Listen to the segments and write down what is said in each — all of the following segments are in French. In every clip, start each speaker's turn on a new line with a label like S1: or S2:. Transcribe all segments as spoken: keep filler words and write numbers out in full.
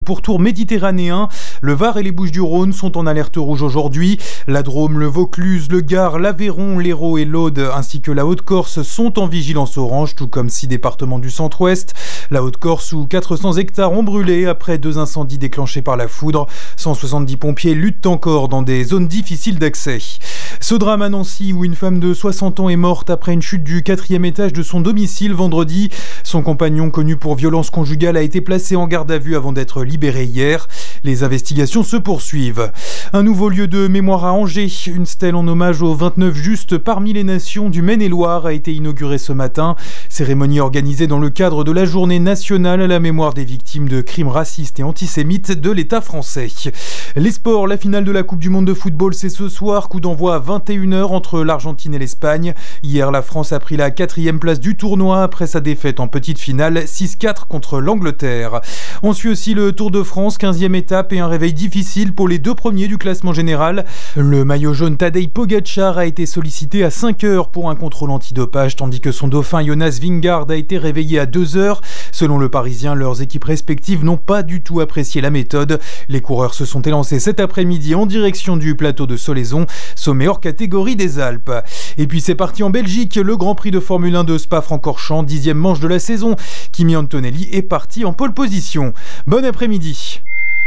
S1: Pourtour méditerranéen, le Var et les Bouches-du-Rhône sont en alerte rouge aujourd'hui. La Drôme, le Vaucluse, le Gard, l'Aveyron, l'Hérault et l'Aude ainsi que la Haute-Corse sont en vigilance orange, tout comme six départements du centre-ouest. La Haute-Corse où quatre cents hectares ont brûlé après deux incendies déclenchés par la foudre. cent soixante-dix pompiers luttent encore dans des zones difficiles d'accès. Ce drame à Nancy où une femme de soixante ans est morte après une chute du quatrième étage de son domicile vendredi. Son compagnon, connu pour violence conjugale, a été placé en garde à vue avant d'être libéré hier. Les investigations se poursuivent. Un nouveau lieu de mémoire à Angers. Une stèle en hommage aux vingt-neuf justes parmi les nations du Maine-et-Loire a été inaugurée ce matin. Cérémonie organisée dans le cadre de la journée nationale à la mémoire des victimes de crimes racistes et antisémites de l'État français. Les sports, la finale de la Coupe du Monde de football, c'est ce soir. Coup d'envoi à vingt et une heures entre l'Argentine et l'Espagne. Hier, la France a pris la quatrième place du tournoi après sa défaite en petite finale six quatre contre l'Angleterre. On suit aussi le Tour de France, quinzième étape et un réveil difficile pour les deux premiers du classement général. Le maillot jaune Tadej Pogačar a été sollicité à cinq heures pour un contrôle antidopage, tandis que son dauphin Jonas Vingegaard a été réveillé à deux heures. Selon le Parisien, leurs équipes respectives n'ont pas du tout apprécié la méthode. Les coureurs se sont élancés cet après-midi en direction du plateau de Solaison, sommet hors catégorie des Alpes. Et puis c'est parti en Belgique, le Grand Prix de Formule un de Spa-Francorchamps, dixième manche de la saison. Kimi Antonelli est parti en pole position. Bon après-midi.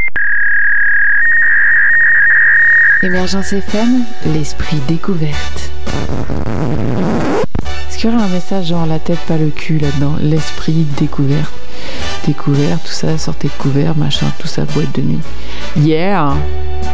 S2: Émergence F M, l'esprit découverte. Est-ce qu'il y aurait un message genre la tête pas le cul là-dedans? L'esprit découverte. Découvert, tout ça, sortez de couvert, machin, tout ça, boîte de nuit. Yeah!